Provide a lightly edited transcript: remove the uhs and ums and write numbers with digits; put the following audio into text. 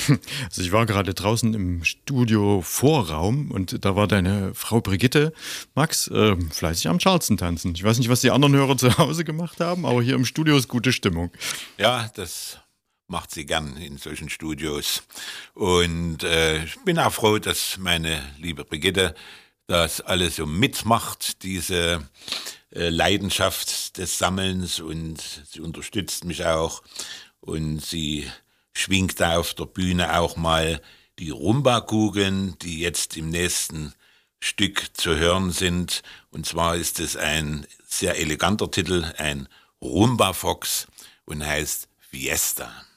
Also ich war gerade draußen im Studio Vorraum und da war deine Frau Brigitte, Max, fleißig am Charleston tanzen. Ich weiß nicht, was die anderen Hörer zu Hause gemacht haben, aber hier im Studio ist gute Stimmung. Ja, das macht sie gern in solchen Studios. Und ich bin auch froh, dass meine liebe Brigitte das alles so mitmacht, diese Leidenschaft des Sammelns, und sie unterstützt mich auch und sie schwingt da auf der Bühne auch mal die Rumba-Kugeln, die jetzt im nächsten Stück zu hören sind. Und zwar ist es ein sehr eleganter Titel, ein Rumba-Fox, und heißt Fiesta.